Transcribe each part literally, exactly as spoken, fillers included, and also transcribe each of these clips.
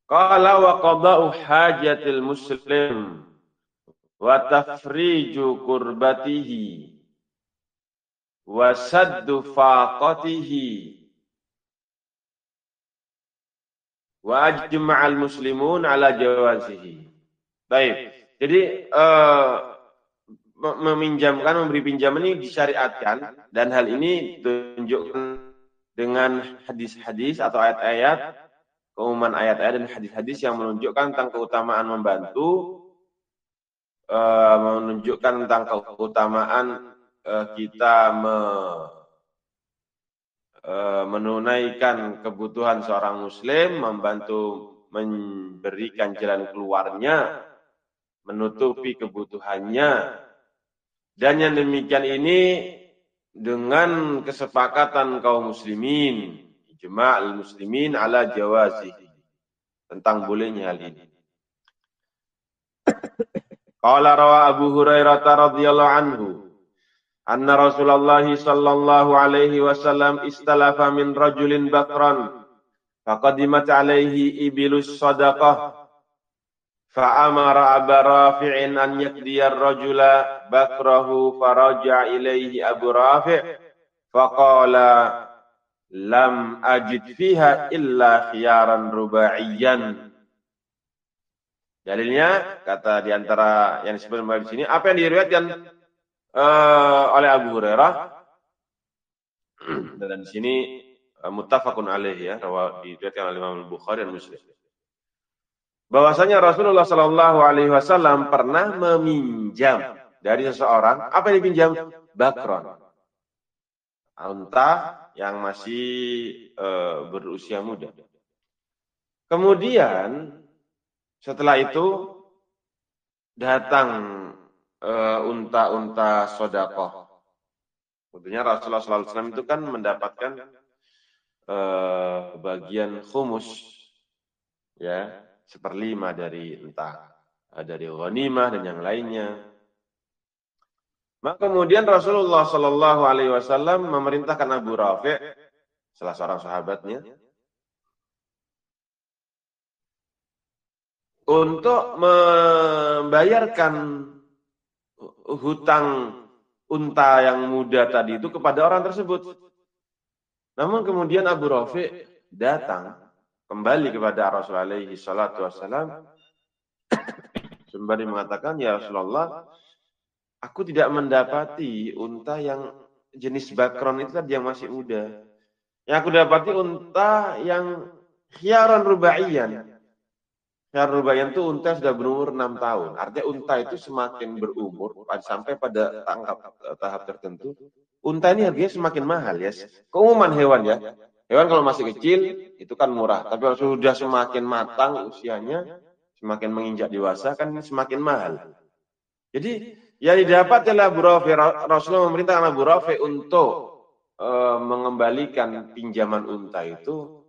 Qala wa qada'u hajatil muslim wa tafriju kurbatihi wa saddu faqatihi wa ajma'al muslimun ala jawazihi. Baik. Jadi uh, meminjamkan, memberi pinjaman ini disyariatkan, dan hal ini ditunjukkan dengan hadis-hadis atau ayat-ayat, keumuman ayat-ayat dan hadis-hadis yang menunjukkan tentang keutamaan membantu, uh, menunjukkan tentang keutamaan uh, kita me, uh, menunaikan kebutuhan seorang muslim, membantu memberikan jalan keluarnya, menutupi kebutuhannya. Dan yang demikian ini dengan kesepakatan kaum muslimin, ijma'al muslimin ala jawazi, tentang bolehnya hal ini. Qala rawa Abu Hurairah radhiyallahu anhu anna Rasulullah sallallahu alaihi wasallam istalafa min rajulin bakran faqadimat alaihi ibilus sadaqah fa'amara Aba Rafi'in an yakdiyar rajula bakrahu faraja ilaihi Abu Rafi' faqala lam ajid fiha illa khiyaran rubaiyan. Dalilnya, kata diantara yang disebutkan di sini, apa yang diriwayatkan uh, oleh Abu Hurairah, dan di sini uh, muttafaqun alaihi, ya, diriwayatkan oleh Imam Bukhari dan Muslim, bahwasanya Rasulullah Shallallahu Alaihi Wasallam pernah meminjam dari seseorang, apa yang dipinjam? Bakron, unta yang masih e, berusia muda. Kemudian setelah itu datang e, unta-unta sodakoh. Tentunya Rasulullah Shallallahu Alaihi Wasallam itu kan mendapatkan e, bagian khumus, ya, seperlima dari entah dari ghanimah dan yang lainnya. Maka kemudian Rasulullah Shallallahu Alaihi Wasallam memerintahkan Abu Rafi', salah seorang sahabatnya, untuk membayarkan hutang unta yang muda tadi itu kepada orang tersebut. Namun kemudian Abu Rafi' datang kembali kepada Rasulullah alaihi salatu wassalam sembari mengatakan, ya Rasulullah, aku tidak mendapati unta yang jenis bakron itu tadi yang masih muda. Yang aku dapati unta yang khiyaran rubaiyan. Khiyaran rubaiyan itu unta sudah berumur enam tahun. Artinya unta itu semakin berumur sampai pada tangkap tahap tertentu, unta ini harganya semakin mahal, ya. Keumuman hewan, ya. Hewan kalau masih kecil itu kan murah, tapi kalau sudah semakin matang usianya, semakin menginjak dewasa kan semakin mahal. Jadi yang didapat oleh Abu Rafi', Rasulullah memerintahkan Abu Rafi' untuk e, mengembalikan pinjaman unta itu,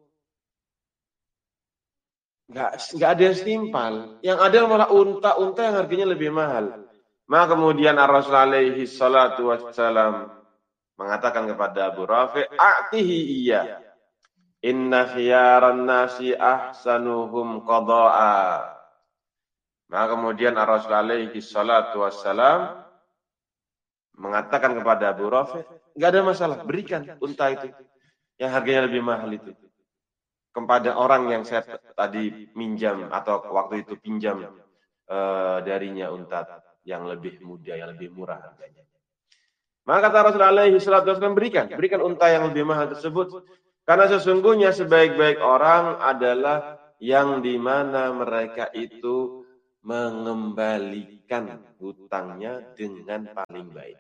nggak nggak ada yang setimpal. Yang ada malah unta-unta yang harganya lebih mahal. Maka kemudian Rasulullah alaihi salatu wassalam mengatakan kepada Abu Rafi', a'tihi iya. Inna khiyaran nasi ahsanuhum qada'a. Maka kemudian Rasulullah alaihi salatu wassalam mengatakan kepada Abu Rafi', enggak ada masalah, berikan unta itu yang harganya lebih mahal itu kepada orang yang saya tadi minjam atau waktu itu pinjam uh, darinya unta yang lebih muda, yang lebih murah harganya. Maka kata Rasulullah alaihi salatu wassalam, berikan, berikan unta yang lebih mahal tersebut. Karena sesungguhnya sebaik-baik orang adalah yang dimana mereka itu mengembalikan hutangnya dengan paling baik.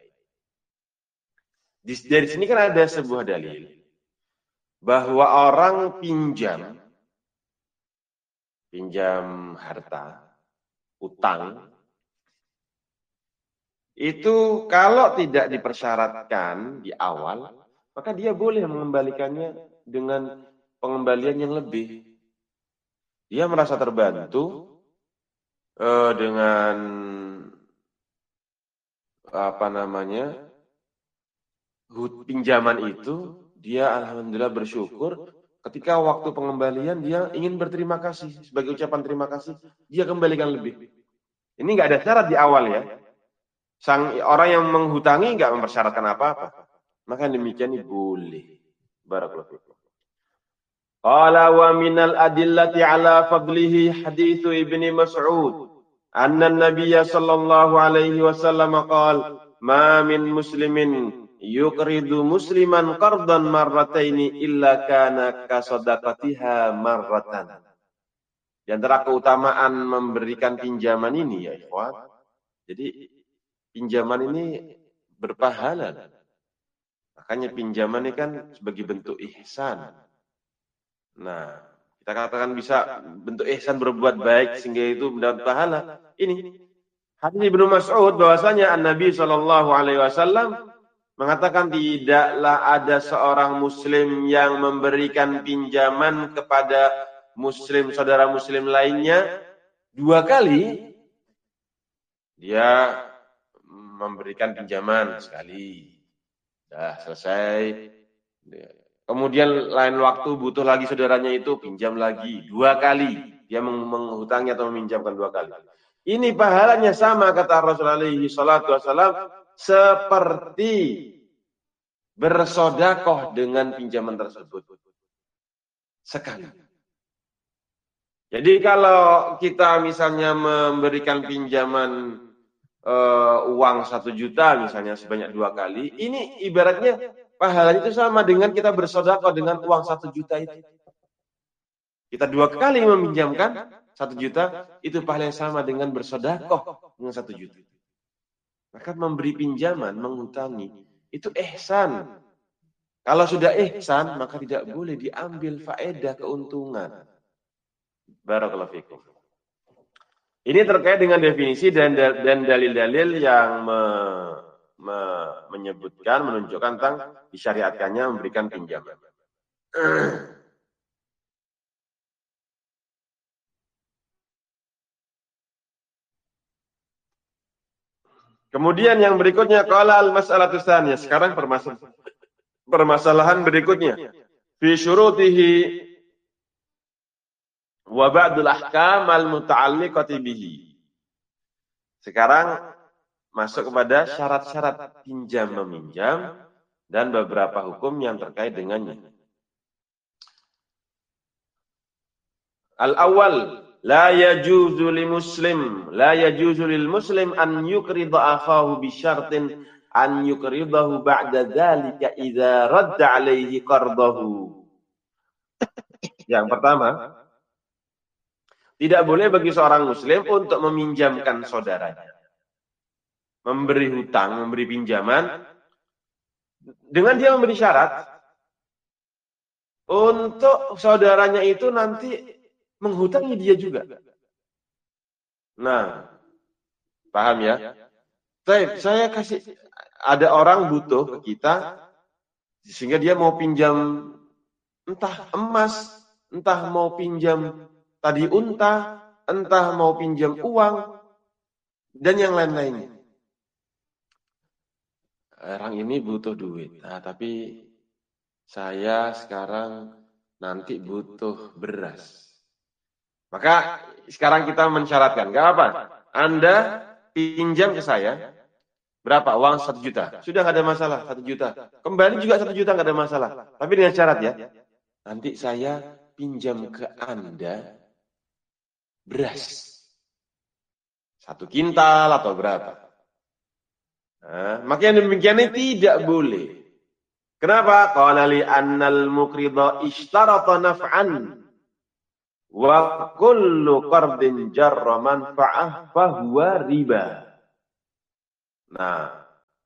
Dari sini kan ada sebuah dalil bahwa orang pinjam, pinjam harta, utang, itu kalau tidak dipersyaratkan di awal, maka dia boleh mengembalikannya dengan pengembalian yang lebih. Dia merasa terbantu eh, dengan apa namanya pinjaman itu, dia alhamdulillah bersyukur, ketika waktu pengembalian dia ingin berterima kasih, sebagai ucapan terima kasih, dia kembalikan lebih. Ini nggak ada syarat di awal ya. Sang orang yang menghutangi nggak mempersyaratkan apa-apa. Maka demikian ini boleh. Barakallahu fikum. Qala wa minal adillati ala fadlihi hadithu Ibni Mas'ud anna an-nabiyya sallallahu alaihi wasallam qala ma min muslimin yuqridu musliman qardan marrataini illa kana ka sadaqatiha marratan. Di antara keutamaan memberikan pinjaman ini ya ikhwan. Jadi pinjaman ini berpahala. Makanya pinjaman ini kan sebagai bentuk ihsan. Nah, kita katakan bisa bentuk ihsan berbuat baik sehingga itu mendapat pahala. Ini hadis Ibnu Mas'ud bahwasanya An-Nabi sallallahu alaihi wasallam mengatakan tidaklah ada seorang muslim yang memberikan pinjaman kepada muslim saudara muslim lainnya dua kali. Dia memberikan pinjaman sekali. Dah selesai. Kemudian lain waktu butuh lagi saudaranya itu pinjam lagi dua kali. Dia menghutangi atau meminjamkan dua kali. Ini pahalanya sama kata Rasulullah shallallahu alaihi wasallam seperti bersodakoh dengan pinjaman tersebut sekali. Jadi kalau kita misalnya memberikan pinjaman uh, uang satu juta misalnya sebanyak dua kali, ini ibaratnya pahalanya itu sama dengan kita bersodakoh dengan uang satu juta itu. Kita dua kali meminjamkan satu juta, itu pahalanya sama dengan bersodakoh dengan satu juta. Maka memberi pinjaman, menghutangi, itu ihsan. Kalau sudah ihsan, maka tidak boleh diambil faedah keuntungan. Barakallahu fikum. Ini terkait dengan definisi dan dan dalil-dalil yang me, me, menyebutkan, menunjukkan tentang disyariatkannya memberikan pinjaman. Kemudian yang berikutnya qala al-mas'alatu tsaniyah. Sekarang permasalahan permasalahan berikutnya. Fi syurutihi wa ba'dul ahkam al-muta'alliqati bihi. Sekarang masuk kepada syarat-syarat pinjam meminjam dan beberapa hukum yang terkait dengannya. Al-awwal, la yajuzu lil muslim, la yajuzu lil muslim an yuqrida akhahu bi syartin an yuqridahu ba'da dzalika idza radda alaihi qardahu. Yang pertama, tidak boleh bagi seorang muslim untuk meminjamkan saudaranya. Memberi hutang, memberi pinjaman dengan dia memberi syarat untuk saudaranya itu nanti menghutangi dia juga. Nah, paham ya? Saya, saya kasih, ada orang butuh ke kita, sehingga dia mau pinjam entah emas, entah mau pinjam tadi unta, entah mau pinjam uang, dan yang lain-lainnya. Orang ini butuh duit, nah, tapi saya sekarang nanti butuh beras. Maka sekarang kita mensyaratkan, gak apa, Anda pinjam ke saya, berapa? Uang satu juta. Sudah gak ada masalah, satu juta. Kembali juga satu juta gak ada masalah. Tapi dengan syarat ya, nanti saya pinjam ke Anda beras. Satu kintal atau berapa. Nah, maka yang demikian ini tidak boleh. Kenapa? Qala li annal muqridha ishtarata naf'an wa kullu qardin jarra manfa'ah fahuwa riba. Nah,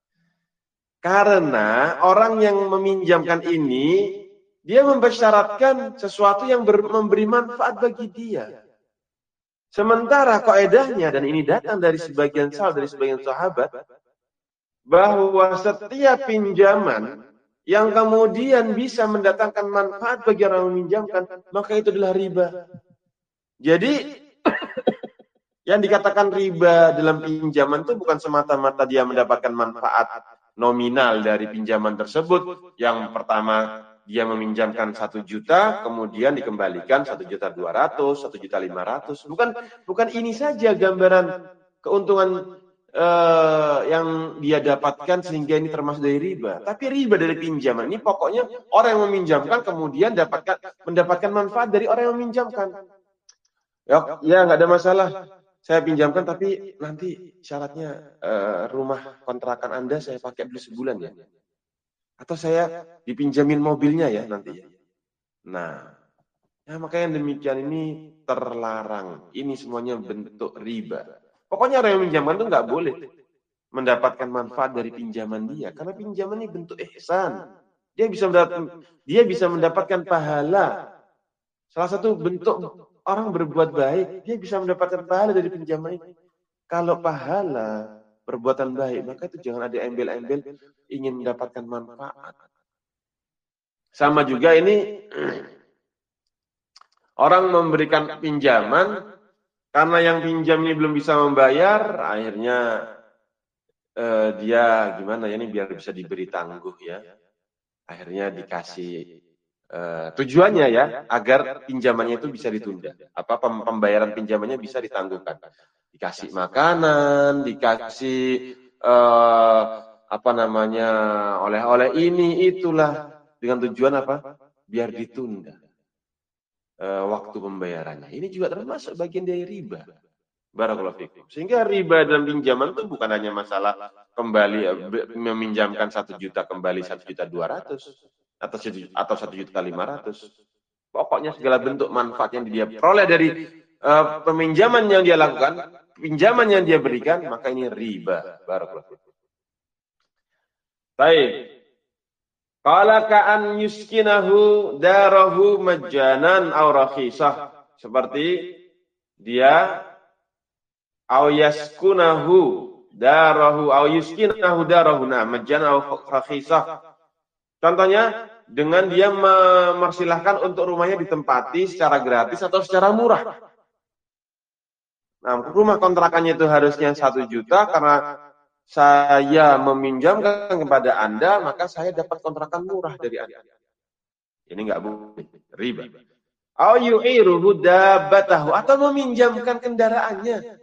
karena orang yang meminjamkan ini dia mempersyaratkan sesuatu yang ber, memberi manfaat bagi dia. Sementara kaidahnya, dan ini datang dari sebagian sal dari sebagian sahabat, bahwa setiap pinjaman yang kemudian bisa mendatangkan manfaat bagi orang yang meminjamkan, maka itu adalah riba. Jadi yang dikatakan riba dalam pinjaman itu bukan semata-mata dia mendapatkan manfaat nominal dari pinjaman tersebut. Yang pertama, dia meminjamkan satu juta, kemudian dikembalikan satu juta dua ratus, satu juta lima ratus. Bukan bukan ini saja gambaran keuntungan eh, yang dia dapatkan sehingga ini termasuk dari riba. Tapi riba dari pinjaman ini pokoknya orang yang meminjamkan kemudian dapatkan mendapatkan manfaat dari orang yang meminjamkan. Ya, ya nggak ada masalah. Saya pinjamkan tapi nanti syaratnya eh, rumah kontrakan Anda saya pakai dulu sebulan ya. Atau saya dipinjamin mobilnya ya nanti. Nah, ya makanya demikian ini terlarang. Ini semuanya bentuk riba. Pokoknya orang yang meminjamkan itu nggak boleh mendapatkan manfaat dari pinjaman dia. Karena pinjaman ini bentuk ihsan. Dia bisa mendapatkan, dia bisa mendapatkan pahala. Salah satu bentuk orang berbuat baik, dia bisa mendapatkan pahala dari pinjaman ini. Kalau pahala perbuatan baik, maka itu jangan ada embel-embel ingin mendapatkan manfaat. Sama juga ini orang memberikan pinjaman karena yang pinjam ini belum bisa membayar, akhirnya eh, dia gimana ya ini biar bisa diberi tangguh ya. Akhirnya dikasih eh, tujuannya ya agar pinjamannya itu bisa ditunda. Apa pembayaran pinjamannya bisa ditangguhkan. Dikasih makanan, dikasih eh, apa namanya oleh-oleh ini itulah dengan tujuan apa? Biar ditunda eh, waktu pembayarannya. Ini juga termasuk bagian dari riba. Barakallahu fikum. Sehingga riba dalam pinjaman itu bukan hanya masalah kembali meminjamkan satu juta kembali satu juta dua ratus atau atau satu juta lima ratus. Pokoknya segala bentuk manfaat yang dia peroleh dari uh, peminjaman yang dia lakukan, pinjaman yang dia berikan, maka ini riba. Barakallahu fikum. Baik. Qala ka'an yuskinahu darahu majjanan aw rakhisah. Seperti dia aw yaskunahu darahu aw yuskinahu darahu nah majjanan aw rakhisah. Contohnya dengan dia mempersilahkan untuk rumahnya ditempati secara gratis atau secara murah. Nah, rumah kontrakannya itu harusnya satu juta karena saya meminjamkan kepada Anda, maka saya dapat kontrakan murah dari Anda. Ini enggak boleh, riba. Au yu'iruhu dabbatahu atau meminjamkan kendaraannya.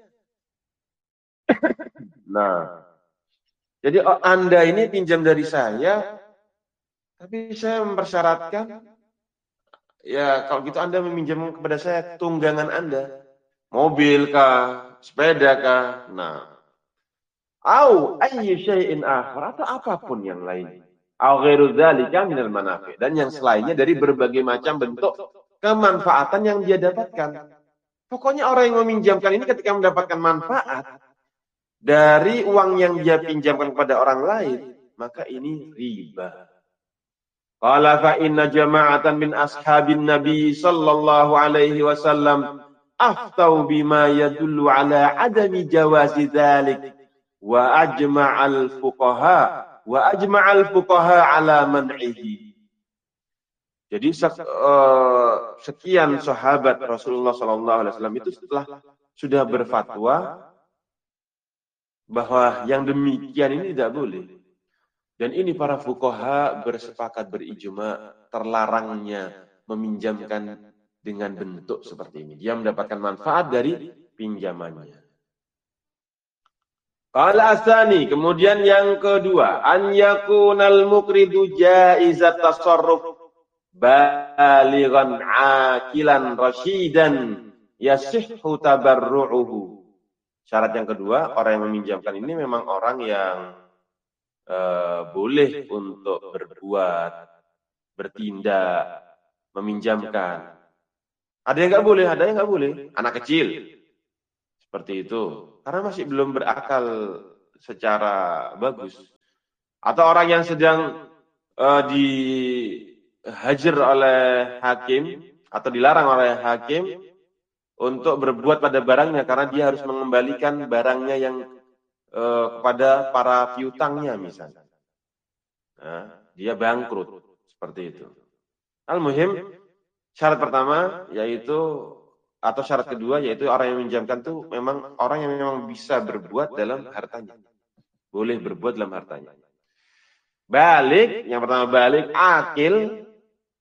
Nah, jadi oh, Anda ini pinjam dari saya, tapi saya mempersyaratkan, ya kalau gitu Anda meminjam kepada saya tunggangan Anda, mobil kah, sepeda kah, nah. Au ayyi syai'in akhar atau apapun yang lain. Au ghairu dzalika minal manafi' dan yang selainnya dari berbagai macam bentuk kemanfaatan yang dia dapatkan. Pokoknya orang yang meminjamkan ini ketika mendapatkan manfaat dari uang yang dia pinjamkan kepada orang lain, maka ini riba. Qala fa inna jama'atan min ashabin nabi sallallahu alaihi wasallam aftau bima yadullu ala adami jawazi dzalik. Wa ajma'al fuqaha wa ajma'al fuqaha ala man'ihi. Jadi sekian sahabat Rasulullah sallallahu alaihi wasallam itu setelah sudah berfatwa bahwa yang demikian ini tidak boleh. Dan ini para fuqaha bersepakat berijma terlarangnya meminjamkan dengan bentuk seperti ini. Dia mendapatkan manfaat dari pinjamannya. Qala asani, kemudian yang kedua, an yakunal muqridu jaizat tasarruf balighan aqilan rasyidan yasihhu tabarru'uhu. Syarat yang kedua, orang yang meminjamkan ini memang orang yang uh, boleh untuk berbuat, bertindak, meminjamkan. Ada yang enggak boleh, ada yang enggak boleh. Anak kecil. Seperti itu. Karena masih belum berakal secara bagus. Atau orang yang sedang uh, dihajar oleh hakim atau dilarang oleh hakim untuk berbuat pada barangnya karena dia harus mengembalikan barangnya yang uh, kepada para piutangnya misalnya. Nah, dia bangkrut seperti itu. Al-muhim syarat pertama yaitu atau syarat kedua yaitu orang yang meminjamkan itu memang orang yang memang bisa berbuat dalam hartanya. Boleh berbuat dalam hartanya. Balik, yang pertama balik, akil,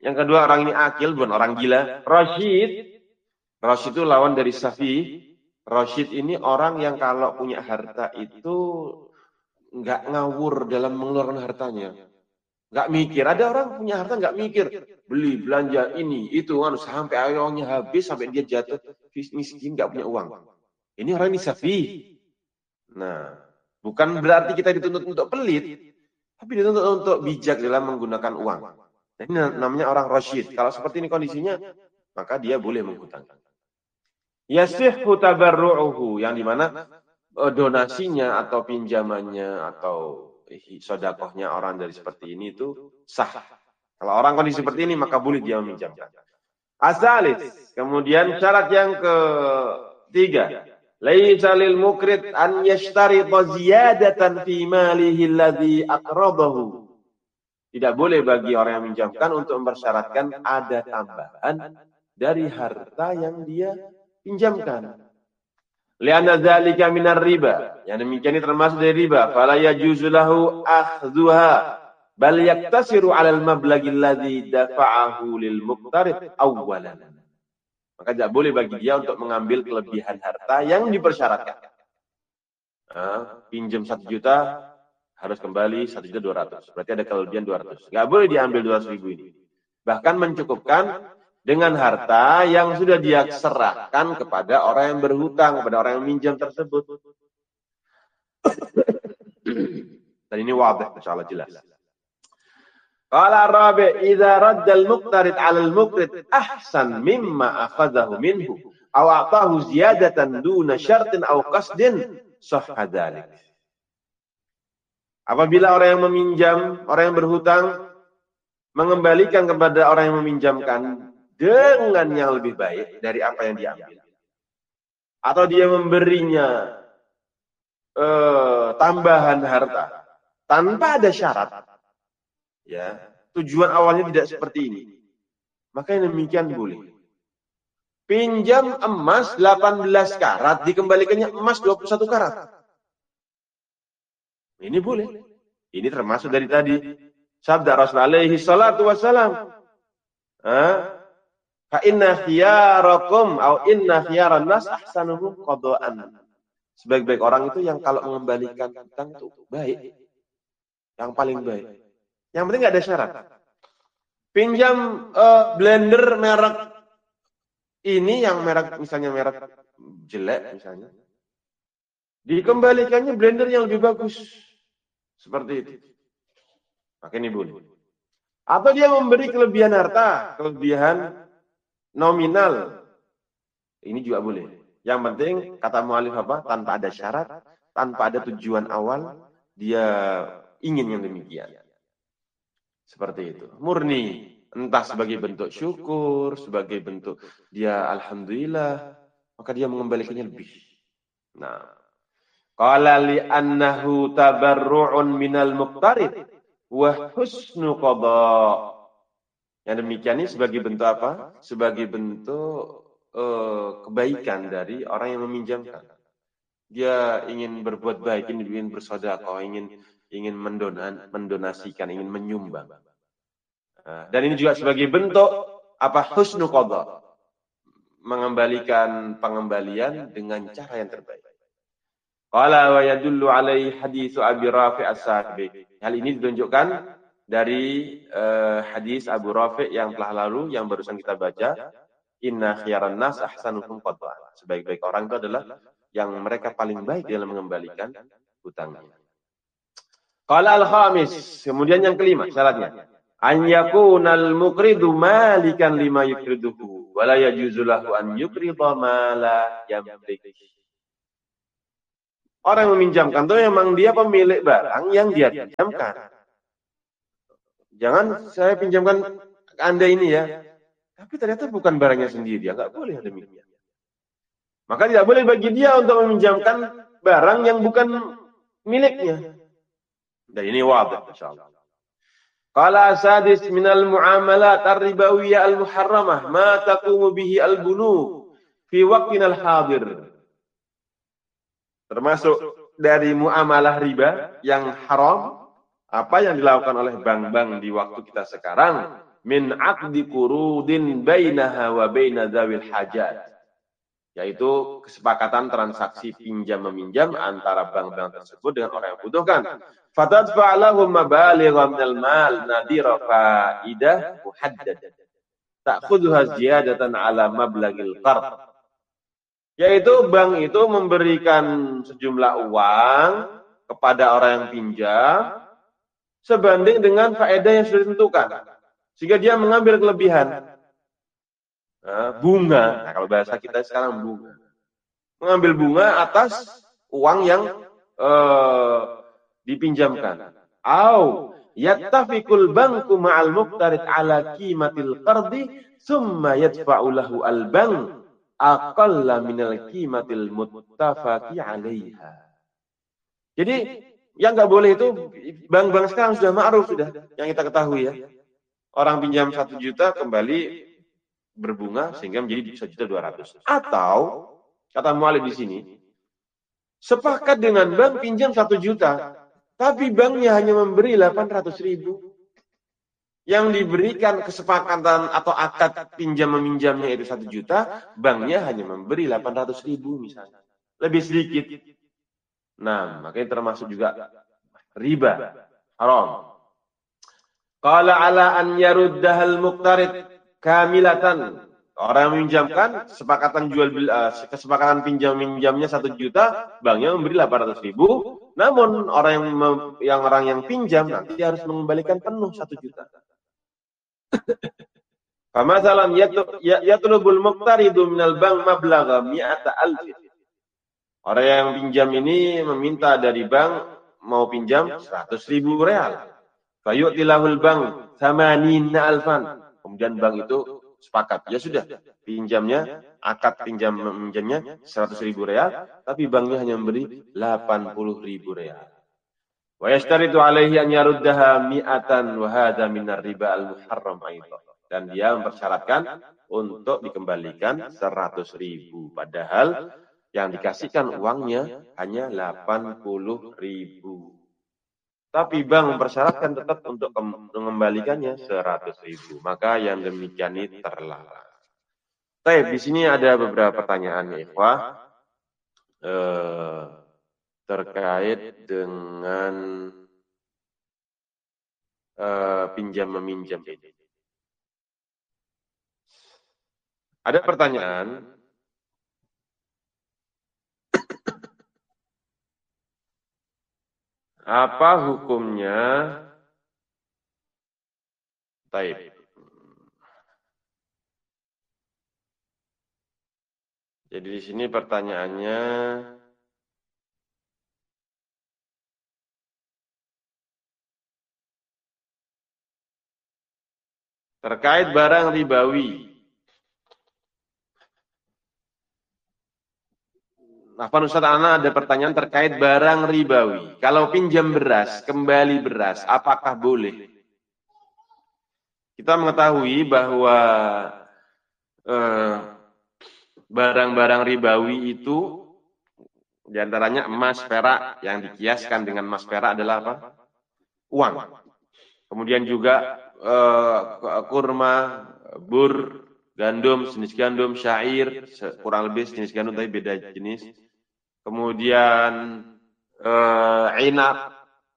Yang kedua, orang ini akil, bukan orang gila. Rasyid. Rasyid itu lawan dari safi. Rasyid ini orang yang kalau punya harta itu nggak ngawur dalam mengeluarkan hartanya. Nggak mikir. Ada orang punya harta nggak mikir. Beli, belanja, ini, itu. Sampai uangnya habis, sampai dia jatuh miskin, nggak punya uang. Ini orang ini safi. Nah, bukan berarti kita dituntut untuk pelit, tapi dituntut untuk bijak dalam menggunakan uang. Ini namanya orang rasyid. Kalau seperti ini kondisinya, maka dia boleh menghutang. Yasihhu tabarru'uhu, yang dimana donasinya atau pinjamannya atau sedekahnya orang dari seperti ini itu sah. Kalau orang kondisi seperti ini, maka boleh dia meminjamkan. Asalis, kemudian syarat yang ketiga, laisa lil mukrid an yashtarita ziyadatan fi malihi alladhi aqradahu. Tidak boleh bagi orang yang meminjamkan untuk mempersyaratkan ada tambahan dari harta yang dia pinjamkan. Lianna dzalika minar riba. Yang demikian ini termasuk dari riba. Fala yajuzu lahu akhdhuha bal yaktasiru 'alal mablaghi alladhi dafa'ahu lil muqtarid awwalan. Maka tidak boleh bagi dia untuk mengambil kelebihan harta yang dipersyaratkan. Nah, pinjam satu juta harus kembali satu juta dua ratus. Berarti ada kelebihan dua ratus. Nggak boleh diambil dua ratus ribu ini. Bahkan mencukupkan dengan harta yang sudah dia serahkan kepada orang yang berhutang, kepada orang yang minjam tersebut. Dan ini wadih, insyaallah jelas. Qala Rabi, idza radda al-muqtarid 'ala al-muqrid ahsan mimma akhadhahu minhu aw a'tahu ziyadatan duna syartin aw qasdin sahha dzalik. Apabila orang yang meminjam, orang yang berhutang mengembalikan kepada orang yang meminjamkan dengan yang lebih baik dari apa yang diambil, atau dia memberinya eh, tambahan harta tanpa ada syarat, ya, tujuan awalnya tidak seperti ini, maka yang demikian boleh. Pinjam emas delapan belas karat, dikembalikannya emas dua puluh satu karat. Ini boleh. Ini termasuk dari tadi sabda Rasul alaihi salatu wassalam. Fa inna khiyarakum au inna khiyaran nas ahsanuhum qada'an. Sebaik-baik orang itu yang kalau mengembalikan hutang itu baik. Yang paling baik. Yang penting enggak ada syarat. Pinjam uh, blender merek ini, yang merek misalnya merek jelek misalnya. Dikembalikannya blender yang lebih bagus. Seperti itu. Maka ini boleh. Atau dia memberi kelebihan harta, kelebihan nominal. Ini juga boleh. Yang penting, kata mu'alif apa? Tanpa ada syarat, tanpa ada tujuan awal, dia ingin yang demikian. Seperti itu. Murni. Entah sebagai bentuk syukur, sebagai bentuk dia alhamdulillah, maka dia mengembalikannya lebih. Nah, qala li annahu tabarru'un minal muqtarid wa husnu qada. Yang demikian ini sebagai bentuk apa? Sebagai bentuk uh, kebaikan dari orang yang meminjamkan. Dia ingin berbuat baik, ingin bersedekah, ingin ingin mendonan, mendonasikan, ingin menyumbang. Nah, dan ini juga sebagai bentuk apa? Husnu qada. Mengembalikan pengembalian dengan cara yang terbaik. Qala wa yadullu alaihi haditsu Abi Rafi' as-Sabiq. Hal ini ditunjukkan dari uh, hadis Abu Rafi' yang telah lalu, yang barusan kita baca. Inna khiyaran nas ahsanuhum qada'an. Sebaik-baik orang itu adalah yang mereka paling baik dalam mengembalikan hutangnya. Qala al-khamis, kemudian yang kelima syaratnya, an yakunal muqridu malikan lima yukriduhu wa la yajuzu lahu an yukrida ma la yamlik. Orang yang meminjamkan itu memang dia pemilik barang yang dia pinjamkan. Jangan saya pinjamkan Anda ini ya, tapi ternyata bukan barangnya sendiri, ya nggak boleh demikian. Maka tidak boleh bagi dia untuk meminjamkan barang yang bukan miliknya. Dan ini wadih insyaallah. Qala sadis minal muamalat ar-ribawiyyah al-muharramah ma taqumu bihi al-bunuk fi waqtina al-hadir. Termasuk dari muamalah riba yang haram, apa yang dilakukan oleh bank-bank di waktu kita sekarang, min aqdi qurudin bainaha wa baina dzawil hajat, yaitu kesepakatan transaksi pinjam meminjam antara bank-bank tersebut dengan orang yang membutuhkan. Fatadfa lahum mabaligha minal mal nadira faidah muhaddad ta'khudhuha ziyadatan ala mablagil qard, yaitu bank itu memberikan sejumlah uang kepada orang yang pinjam sebanding dengan faedah yang sudah ditentukan, sehingga dia mengambil kelebihan. Nah, bunga, nah, kalau bahasa kita sekarang bunga, mengambil bunga atas uang yang eh, dipinjamkan. Au yattafiqul banku ma'al muqtarid ala qimatil qardi summa yadfa'u lahu al-bank aqalla minal qimatil muttafaqi 'alaiha. Jadi yang nggak boleh itu bank-bank sekarang sudah ma'ruf sudah, yang kita ketahui ya. Orang pinjam satu juta kembali berbunga sehingga menjadi satu juta dua ratus. Atau kata mu'alif di sini, sepakat dengan bank pinjam satu juta, tapi banknya hanya memberi delapan ratus ribu. Yang diberikan kesepakatan atau akad pinjam meminjamnya itu satu juta, banknya hanya memberi delapan ratus ribu misalnya. Lebih sedikit. Nah, makanya termasuk juga riba, haram. Qala ala an yaruddahal muqtarid kamilatan. Orang yang meminjamkan, kesepakatan jual uh, kesepakatan pinjam minjamnya satu juta, banknya memberi delapan ratus ribu. Namun orang yang yang orang yang pinjam nanti harus mengembalikan penuh satu juta. Famasalan yatlubul muqtaridu minal bank mablagha mi'ata alf. Orang yang pinjam ini meminta dari bank mau pinjam seratus ribu real. Fayu'tilahul bank thamanina alfan. Kemudian bank itu sepakat, ya sudah, pinjamnya, akad pinjam meminjamnya seratus ribu real, tapi banknya hanya memberi delapan puluh ribu real. Wa yashtaritu alaihi an yaruddaha mi'atan wa hadha minar riba al-muharram aidan. Dan dia mempersyaratkan untuk dikembalikan seratus ribu, padahal yang dikasihkan uangnya hanya delapan puluh ribu. Tapi bank mempersyaratkan tetap untuk mengembalikannya seratus ribu. Maka yang demikian ini terlarang. Baik, di sini ada beberapa pertanyaan ya, ikhwah. Eh, terkait dengan eh, pinjam meminjam ini. Ada pertanyaan. Apa hukumnya? Taib. Jadi di sini pertanyaannya, terkait barang ribawi. Afwan Ustaz, ana ada pertanyaan terkait barang ribawi. Kalau pinjam beras, kembali beras, apakah boleh? Kita mengetahui bahwa eh, barang-barang ribawi itu diantaranya emas, perak, yang dikiaskan dengan emas, perak adalah apa? Uang. Kemudian juga eh, kurma, bur, gandum, jenis gandum, syair, kurang lebih jenis gandum tapi beda jenis. Kemudian eh, inap,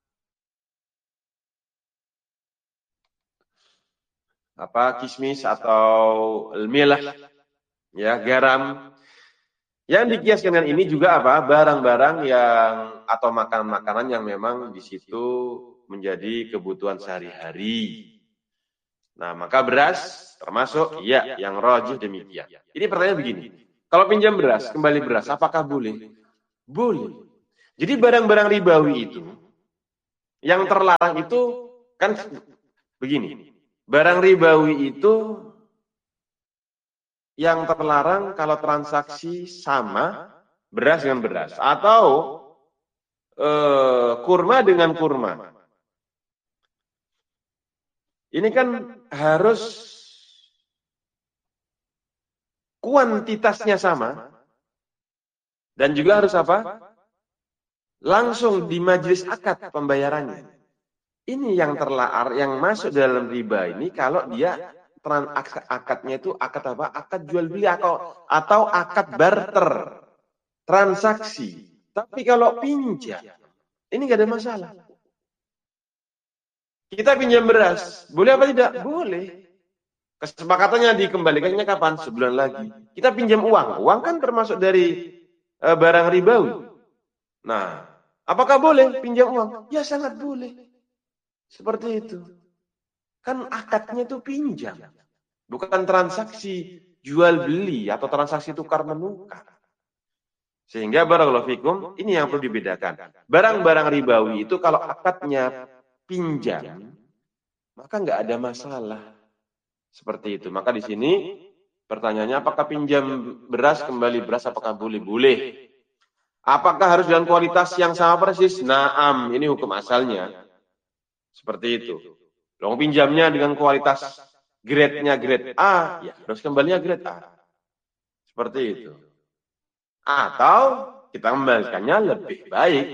apa kismis atau milah, ya garam. Yang dikiaskan dengan ini juga apa? Barang-barang yang atau makanan-makanan yang memang di situ menjadi kebutuhan sehari-hari. Nah, maka beras termasuk ya yang rajih demikian. Ini pertanyaan begini. Kalau pinjam beras, kembali beras, apakah boleh? Boleh. Jadi barang-barang ribawi itu yang terlarang itu kan begini. Barang ribawi itu yang terlarang kalau transaksi sama beras dengan beras atau eh, kurma dengan kurma. Ini kan harus kuantitasnya sama dan juga harus apa? Langsung di majelis akad pembayarannya. Ini yang terlarang, yang masuk dalam riba ini kalau dia trans, akadnya itu akad apa? Akad jual beli atau atau akad barter, transaksi. Tapi kalau pinjam, ini nggak ada masalah. Kita pinjam beras, boleh apa tidak? Boleh. Kesepakatannya dikembalikannya kapan? Sebulan lagi. Kita pinjam uang, uang kan termasuk dari e, barang ribawi. Nah, apakah boleh pinjam uang? Ya sangat boleh. Seperti itu. Kan akadnya itu pinjam. Bukan transaksi jual beli atau transaksi tukar menukar. Sehingga barakallahu fikum, ini yang perlu dibedakan. Barang-barang ribawi itu kalau akadnya pinjam, maka nggak ada masalah. Seperti itu. Maka di sini pertanyaannya, apakah pinjam beras kembali beras apakah boleh? Boleh. Apakah harus dengan kualitas yang sama persis? Naam, ini hukum asalnya. Seperti itu. Long pinjamnya dengan kualitas grade-nya grade A, ya harus kembalinya grade A. Seperti itu. Atau kita kembalikannya lebih baik.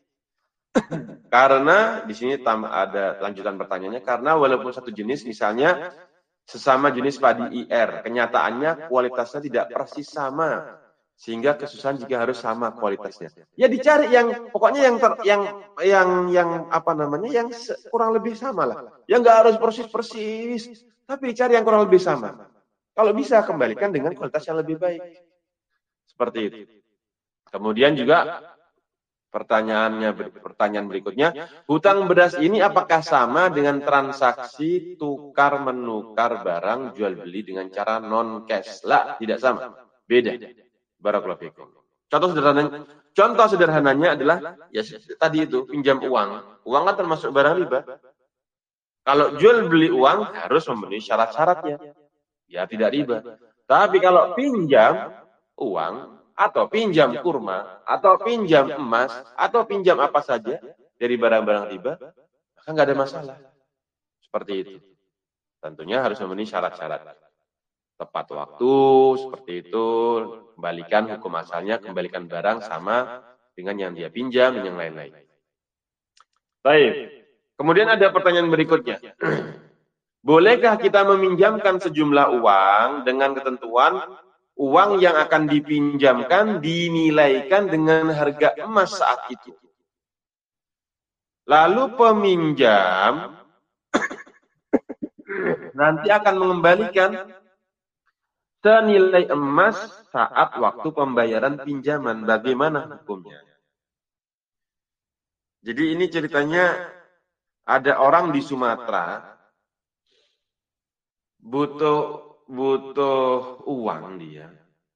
Karena di sini ada lanjutan pertanyaannya, karena walaupun satu jenis, misalnya sesama jenis padi I R, kenyataannya kualitasnya tidak persis sama. Sehingga kesusahan jika harus sama kualitasnya. Ya dicari yang pokoknya yang ter, yang yang yang apa namanya yang kurang lebih sama lah. Yang nggak harus persis-persis, tapi dicari yang kurang lebih sama. Kalau bisa kembalikan dengan kualitas yang lebih baik. Seperti itu. Kemudian juga pertanyaannya pertanyaan berikutnya, hutang beras ini apakah sama dengan transaksi tukar menukar barang jual beli dengan cara non cash? Lah, tidak sama. Beda. Barakallahu fikum. Contoh sederhananya, contoh sederhananya adalah ya tadi itu pinjam uang. Uang kan termasuk barang riba. Kalau jual beli uang harus memenuhi syarat-syaratnya. Ya tidak riba. Tapi kalau pinjam uang atau pinjam kurma atau pinjam emas atau pinjam apa saja dari barang-barang riba, maka nggak ada masalah. Seperti itu. Tentunya harus memenuhi syarat-syarat. Tepat waktu, seperti itu, kembalikan hukum asalnya, kembalikan barang sama dengan yang dia pinjam dan yang lain-lain. Baik, kemudian ada pertanyaan berikutnya. Bolehkah kita meminjamkan sejumlah uang dengan ketentuan uang yang akan dipinjamkan dinilaikan dengan harga emas saat itu? Lalu peminjam nanti akan mengembalikan senilai emas saat waktu pembayaran pinjaman. Bagaimana hukumnya? Jadi ini ceritanya ada orang di Sumatera butuh butuh uang dia.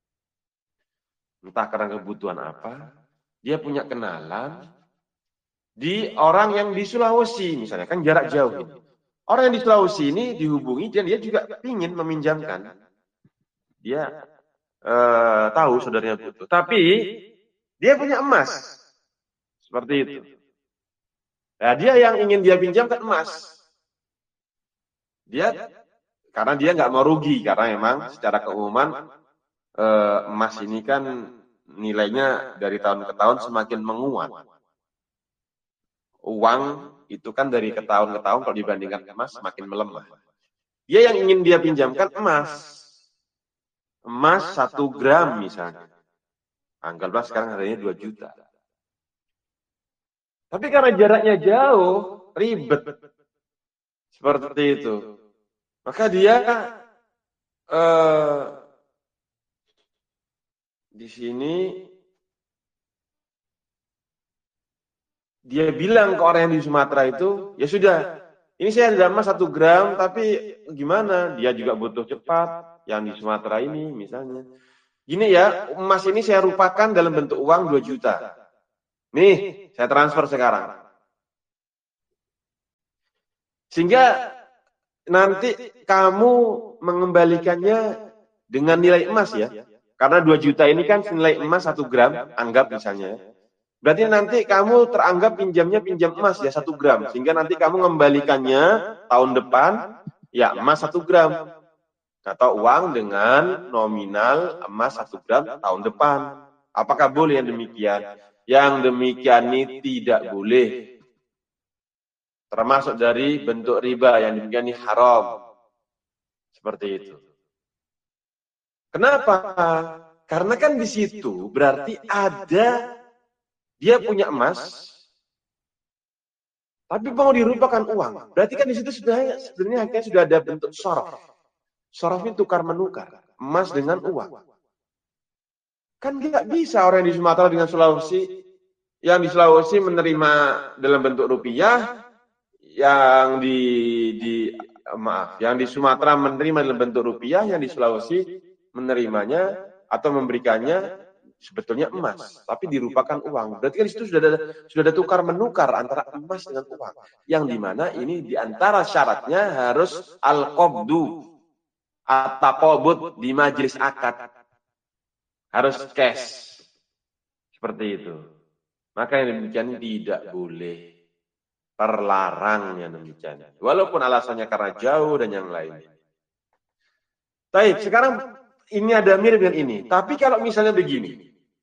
Entah karena kebutuhan apa, dia punya kenalan di orang yang di Sulawesi misalnya, kan jarak jauh ini. Orang yang di Sulawesi ini dihubungi dan dia juga ingin meminjamkan. Dia eh, tahu saudaranya butuh, tapi dia punya emas, seperti itu. Nah, dia yang ingin dia pinjamkan emas. Dia karena dia nggak mau rugi, karena memang secara keumuman eh, emas ini kan nilainya dari tahun ke tahun semakin menguat. Uang itu kan dari ke tahun ke tahun kalau dibandingkan emas semakin melemah. Dia yang ingin dia pinjamkan emas. Emas satu gram misalnya. Anggaplah sekarang harganya dua juta. Tapi karena jaraknya jauh, ribet. Seperti itu. Maka dia eh, di sini dia bilang ke orang yang di Sumatera itu, ya sudah, ini saya ada emas satu gram, tapi gimana? Dia juga butuh cepat. Yang di Sumatera ini misalnya. Gini ya, emas ini saya rupakan dalam bentuk uang dua juta. Nih, saya transfer sekarang. Sehingga nanti kamu mengembalikannya dengan nilai emas ya. Karena dua juta ini kan nilai emas satu gram, anggap misalnya. Berarti nanti kamu teranggap pinjamnya pinjam emas ya satu gram. Sehingga nanti kamu mengembalikannya tahun depan, ya emas satu gram. Atau uang dengan nominal emas satu gram tahun depan. Apakah boleh yang demikian? Yang demikian ini tidak boleh. termasuk dari bentuk riba yang demikian ini haram. Seperti itu. Kenapa? Karena kan di situ berarti ada dia punya emas, tapi mau dirupakan uang. Berarti kan di situ sebenarnya sebenarnya akhirnya sudah ada bentuk sorof. Sorof itu tukar menukar emas dengan uang. Kan nggak bisa orang yang di Sumatera dengan Sulawesi, yang di Sulawesi menerima dalam bentuk rupiah, yang di di maaf, yang di Sumatera menerima dalam bentuk rupiah, yang di Sulawesi menerimanya atau memberikannya sebetulnya emas, tapi dirupakan uang. Berarti kan di situ sudah ada sudah ada tukar menukar antara emas dengan uang. Yang dimana ini diantara syaratnya harus al-qabdu at-taqabud di majelis akad. Harus cash. Seperti itu. Maka yang demikian tidak boleh. Terlarang yang demikian. Walaupun alasannya karena jauh dan yang lain. Baik, sekarang ini ada mirip dengan ini. Tapi kalau misalnya begini.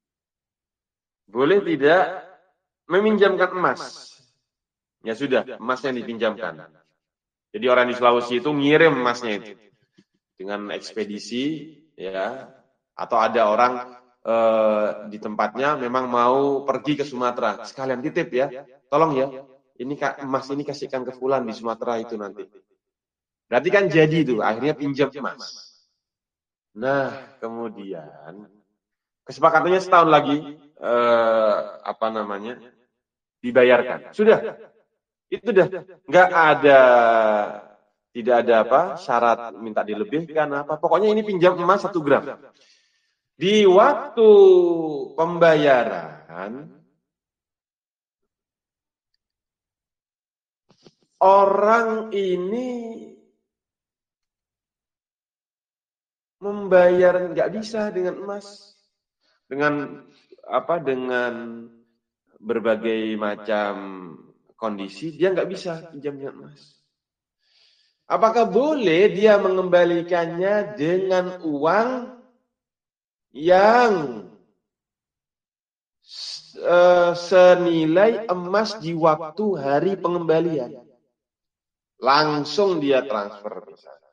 Boleh tidak meminjamkan emas. Ya sudah, emasnya dipinjamkan. Jadi orang di Sulawesi itu ngirim emasnya itu. Dengan ekspedisi, ya. Atau ada orang eh, di tempatnya memang mau pergi ke Sumatera. Sekalian titip ya. Tolong ya. Ini emas ini kasihkan ke fulan di Sumatera itu nanti. Berarti kan jadi itu, akhirnya pinjam emas. Nah, kemudian kesepakatannya setahun lagi eh, apa namanya? Dibayarkan. Sudah. Itu dah. Enggak ada tidak ada apa? Syarat minta dilebihkan apa. Pokoknya ini pinjam emas satu gram. Di waktu pembayaran orang ini membayar nggak bisa dengan emas, dengan apa? Dengan berbagai macam kondisi dia nggak bisa pinjam dengan emas. Apakah boleh dia mengembalikannya dengan uang yang uh, senilai emas di waktu hari pengembalian? Langsung dia transfer misalnya.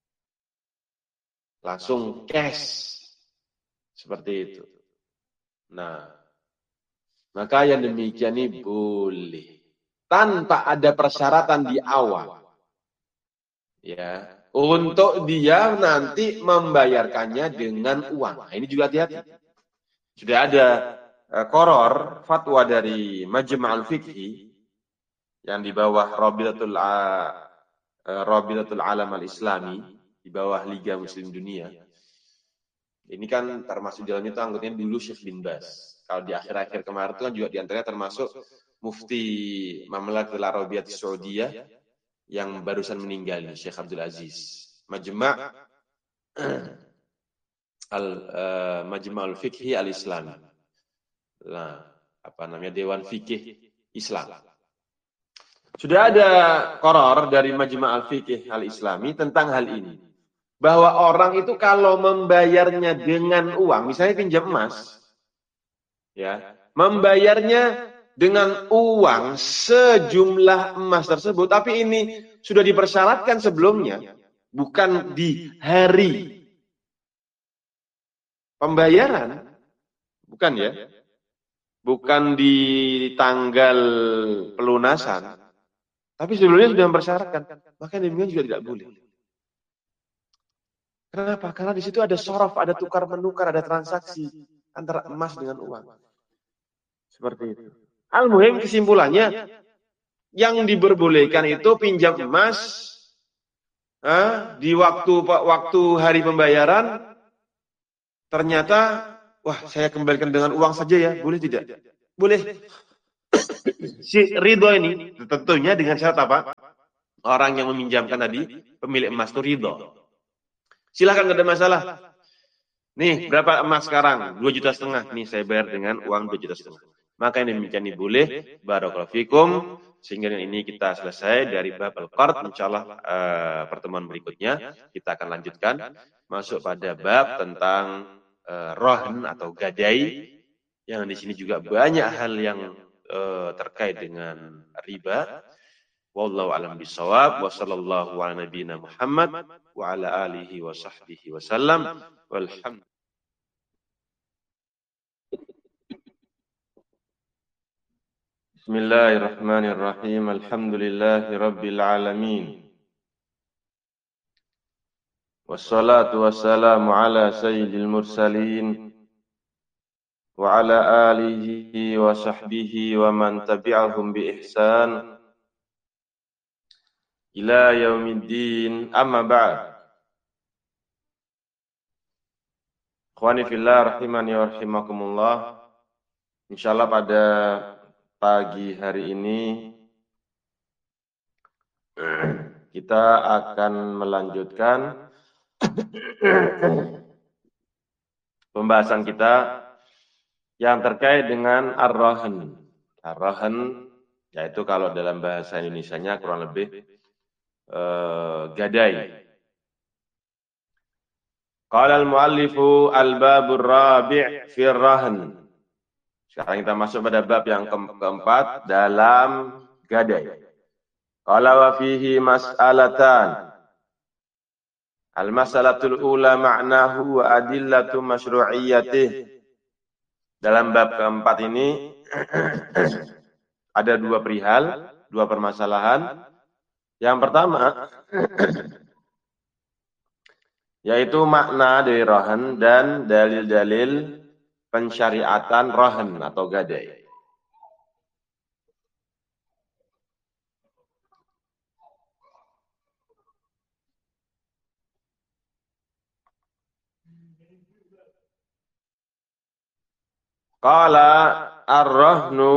Langsung cash. Seperti itu. Nah, maka yang demikian ini boleh. Tanpa ada persyaratan di awal. Ya, untuk dia nanti membayarkannya dengan uang. Nah, ini juga hati-hati. Sudah ada uh, koror fatwa dari Majma' al-Fiqhi yang di bawah Rabidatul uh, Rabidatul Alam al-Islami, di bawah Liga Muslim Dunia. Ini kan termasuk di dalamnya itu anggotanya dulu Syekh bin Baz. Kalau di akhir-akhir kemarin itu kan juga diantaranya termasuk Mufti Mamlakatul Arabiyyah Saudiyah yang barusan meninggal, Syekh Abdul Aziz. Majma' al uh, Majma' al-Fiqhi al-Islami. Nah, apa namanya? Dewan Fikih Islam. Sudah ada qoror dari Majma' al-Fiqih al-Islami tentang hal ini. Bahwa orang itu kalau membayarnya dengan uang, misalnya pinjam emas, ya, membayarnya dengan uang sejumlah emas tersebut, tapi ini sudah dipersyaratkan sebelumnya, bukan di hari pembayaran, bukan ya, bukan di tanggal pelunasan, tapi sebelumnya sudah mempersyaratkan, maka demikian juga tidak boleh. Kenapa? Karena di situ ada sorof, ada tukar menukar, ada transaksi antara emas dengan uang. Seperti itu. Al-muhim kesimpulannya, yang diperbolehkan itu pinjam emas eh, di waktu waktu hari pembayaran, ternyata, wah saya kembalikan dengan uang saja ya, boleh tidak? Boleh. Si ridho ini tentunya dengan syarat apa? Orang yang meminjamkan tadi, pemilik emas itu ridho. Silahkan, nggak ada masalah. Nih, berapa emas sekarang? dua juta setengah. Nih, saya bayar dengan uang dua juta setengah. Maka yang demikian ini boleh. Barakallahu fikum. Sehingga ini kita selesai dari bab al-qard. InsyaAllah uh, pertemuan berikutnya kita akan lanjutkan. Masuk pada bab tentang uh, rohn atau gadai. Yang di sini juga banyak hal yang uh, terkait dengan riba. Wallahu a'lam bishawab. Wa sallallahu ala nabiyyina Muhammad wa ala alihi wa sahbihi wasallam. Walhamdulillah. Bismillahirrahmanirrahim. Alhamdulillahi rabbil alamin. Wassalatu wassalamu ala sayyidil mursalin wa ala alihi wa sahbihi wa man tabi'ahum bi ihsan ila yaumiddin, amma ba'd. Ikhwani fillah rahimani wa rahimakumullah. Insyaallah pada pagi hari ini kita akan melanjutkan pembahasan kita yang terkait dengan ar-rahn. Ar-rahn yaitu kalau dalam bahasa Indonesianya kurang lebih eh, gadai. Qala al-muallifu al-babur rabi' fi ar-rahn. Sekarang kita masuk pada bab yang ke- keempat dalam gadai. Qala wa fihi mas'alatan. Al-mas'alatul ula ma'nahu wa adillatu masyru'iyyatih. Dalam bab keempat ini ada dua perihal, dua permasalahan. Yang pertama yaitu makna dari rahn dan dalil-dalil pensyariatan rahn atau gadai. Qala ar-rahnu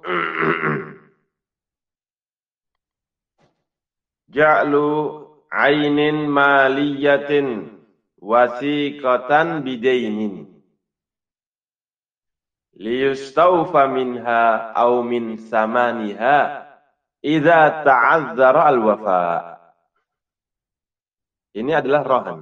ja'lu ainin maliyatin wasiqatan bidainin liyustawfa minha aw min samaniha idza ta'azzara al-wafa. Ini adalah rahn.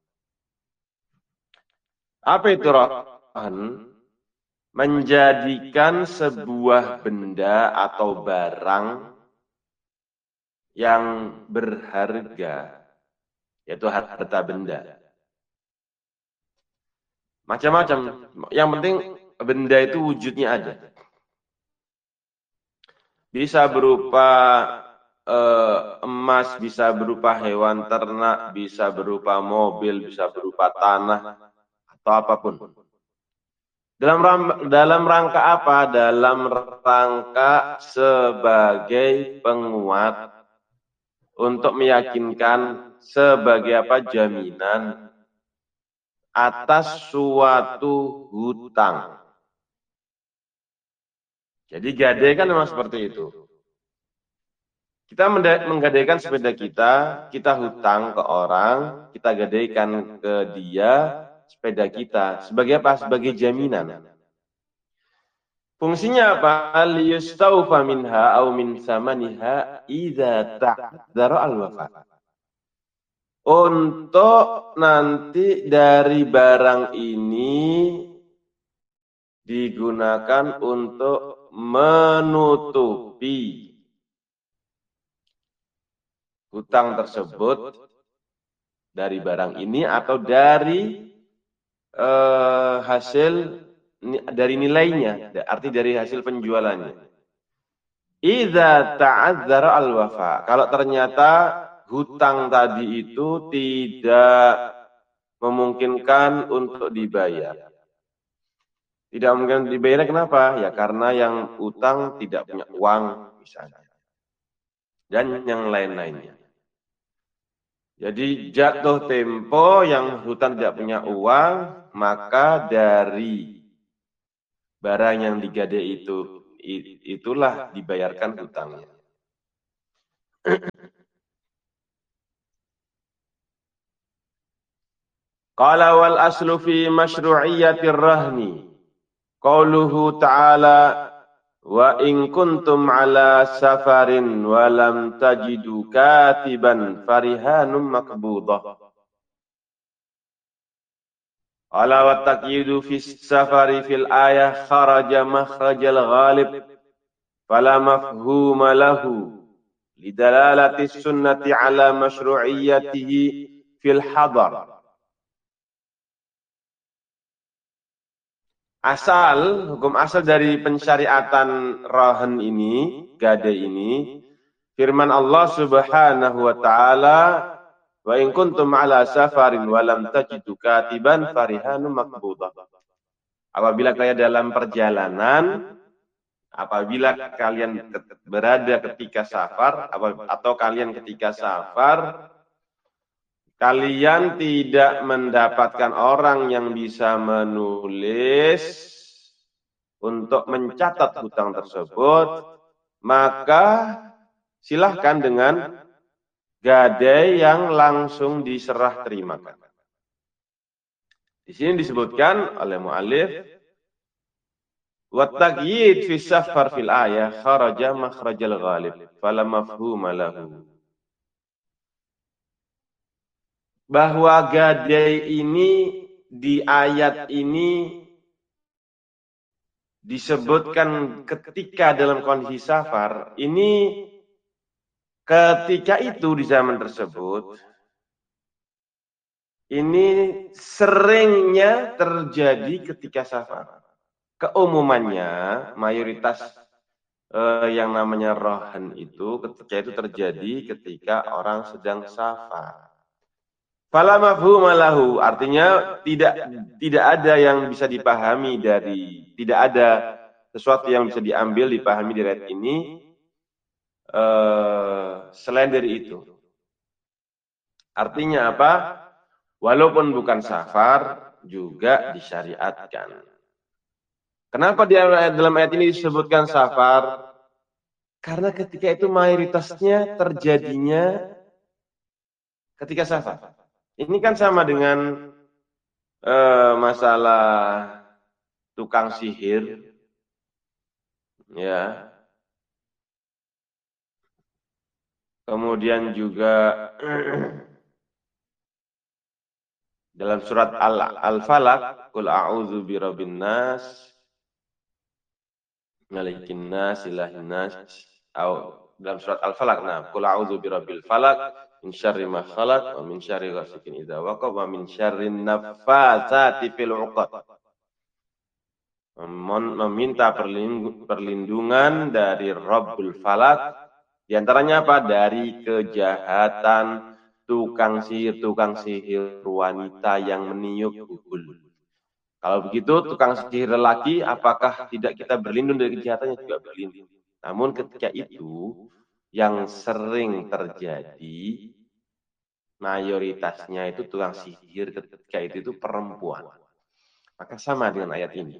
Apa itu rahn? Menjadikan sebuah benda atau barang yang berharga, yaitu harta benda. Macam-macam. Yang penting benda itu wujudnya ada. Bisa berupa eh, emas, bisa berupa hewan ternak, bisa berupa mobil, bisa berupa tanah, atau apapun. Dalam dalam rangka apa? Dalam rangka sebagai penguat untuk meyakinkan sebagai apa? Jaminan atas suatu hutang. Jadi gadai kan memang seperti itu. Kita menggadaikan sepeda kita, kita hutang ke orang, kita gadaikan ke dia sepeda kita. Sebagai apa? Sebagai jaminan. Fungsinya apa? Liyustawfa minha aw min samaniha idza ta'azzara al-wafa. Untuk nanti dari barang ini digunakan untuk menutupi hutang tersebut dari barang ini atau dari eh, hasil dari nilainya, arti dari hasil penjualannya. Idza ta'azzara al-wafa. Kalau ternyata hutang tadi itu tidak memungkinkan untuk dibayar. Tidak mungkin dibayar kenapa? Ya karena yang utang tidak punya uang misalnya. Dan yang lain-lainnya. Jadi jatuh tempo yang hutang tidak punya uang, maka dari barang yang digadai itu itulah dibayarkan hutangnya. Qala wal aslu fi masyru'iyyatir rahni qauluhu ta'ala wa in kuntum ala safarin wa lam tajidu katiban farihanum maqbudah. Ala wa taqyidu fi safari fil ayah kharaja makhrajal ghalib fala mafhuma lahu lidalalati sunnati ala masyru'iyyatihi fil hadar. Asal, hukum asal dari pensyariatan rahan ini, gadai ini, firman Allah Subhanahu wa taala, wa in kuntum ala safarin wa lam tajidu katiban farihanun maqbudah. Apabila kalian dalam perjalanan, apabila kalian berada ketika safar atau kalian ketika safar, kalian tidak mendapatkan orang yang bisa menulis untuk mencatat hutang tersebut, maka silahkan dengan gadai yang langsung diserah terimakan. Di sini disebutkan oleh mu'allif, wattaqyid fi safar fil ayah kharaja makhrajal ghalib fala mafhuma lahu. Bahwa gadai ini di ayat ini disebutkan ketika dalam kondisi safar, ini ketika itu di zaman tersebut, ini seringnya terjadi ketika safar. Keumumannya, mayoritas eh, yang namanya rohan itu ketika itu terjadi ketika orang sedang safar. Fala mafhuma lahu, artinya tidak tidak ada yang bisa dipahami dari, tidak ada sesuatu yang bisa diambil dipahami dari ayat ini uh, selain dari itu. Artinya apa? Walaupun bukan safar juga disyariatkan. Kenapa di dalam ayat ini disebutkan safar? Karena ketika itu mayoritasnya terjadinya ketika safar. Ini kan sama dengan eh, masalah tukang sihir, ya. Kemudian juga dalam surat Al-Falaq, qul a'udzu birabbin nas, malikin nas, ilahin nas, atau dalam surat Al-Falaq, nah, qul a'udzu birabbil falaq min syarri ma khalaq wa min syarri ghasikin idza waqab wa min syarri naffatsati fil 'uqad. Meminta perlindungan dari Rabbul Falaq, di antaranya apa? Dari kejahatan tukang sihir, tukang sihir wanita yang meniup bubul. Kalau begitu tukang sihir lelaki, apakah tidak kita berlindung dari kejahatannya? Juga berlindung. Namun ketika itu yang sering terjadi, mayoritasnya itu tukang sihir ketika itu itu perempuan. Maka sama dengan ayat ini.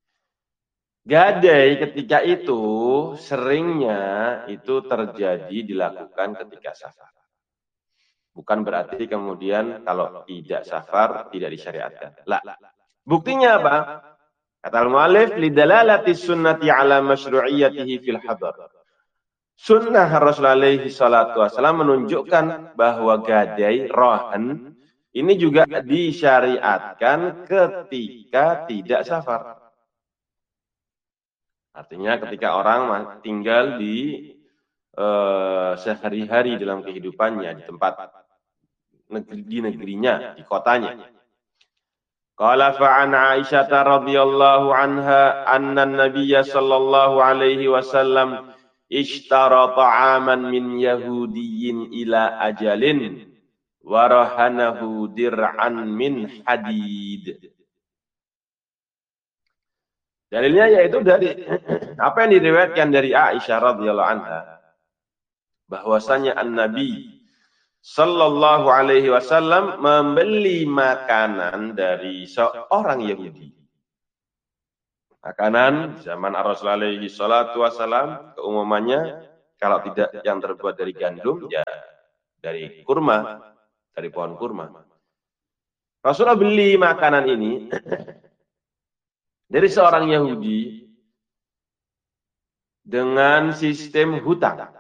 Gadai ketika itu seringnya itu terjadi dilakukan ketika safar. Bukan berarti kemudian kalau tidak safar tidak disyariatkan. Lah, buktinya apa? Kata al-mu'allif, lidalalati sunnati ala masyru'iyyatihi fil hadar. Sunnah Rasulullah alaihi salatu wasallam menunjukkan bahwa gadai, rohan, ini juga disyariatkan ketika tidak safar. Artinya ketika orang tinggal di eh, sehari-hari dalam kehidupannya, di tempat negeri, di negerinya, di kotanya. Qala fa'an Aisyah radhiyallahu anha anna an-nabiy sallallahu alaihi wasallam ishtara ta'aman min yahudiyyin ila ajalin wa rahanahu dir'an min hadid. Dalilnya yaitu dari apa yang diriwayatkan dari Aisyah radhiyallahu anha, bahwasanya an-nabi sallallahu alaihi wasallam membeli makanan dari seorang Yahudi. Makanan zaman Rasulullah alaihi salatu wasallam keumumannya kalau tidak yang terbuat dari gandum ya dari kurma, dari pohon kurma. Rasulullah beli makanan ini dari seorang Yahudi dengan sistem hutang.